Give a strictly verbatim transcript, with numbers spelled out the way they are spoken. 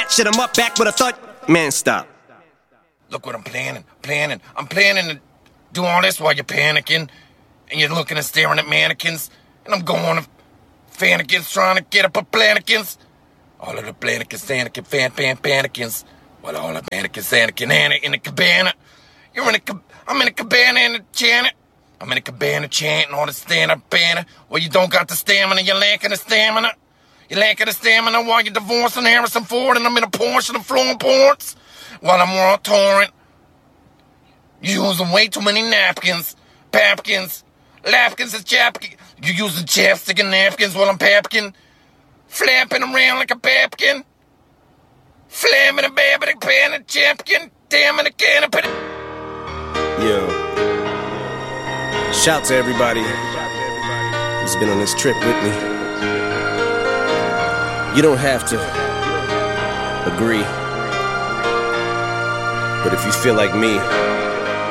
that shit, I'm up back with a thud. Man, stop. Look what I'm planning, planning. I'm planning to do all this while you're panicking, and you're looking and staring at mannequins, and I'm going to fannikins trying to get up a plannikins. All of the plannikins, fannikin, fan, fan, pannikins. Well, all the mannequins, fannikin, Anna in the cabana. You're in a, I'm in a cabana in a Janet. I'm in a cabana chanting all the stand-up banner. Well, you don't got the stamina, you're lacking the stamina. You're lacking the stamina while you're divorcing Harrison Ford, and I'm in a Porsche and flowing ports. While I'm on torrent, you're using way too many napkins, papkins, lapkins and chapkins. You're using chapstick and napkins while I'm papkin, flapping around like a papkin, flamming a babbing pan and champkin, damn it, a can of pit. Yo, shout to everybody who's been on this trip with me. You don't have to agree. But if you feel like me,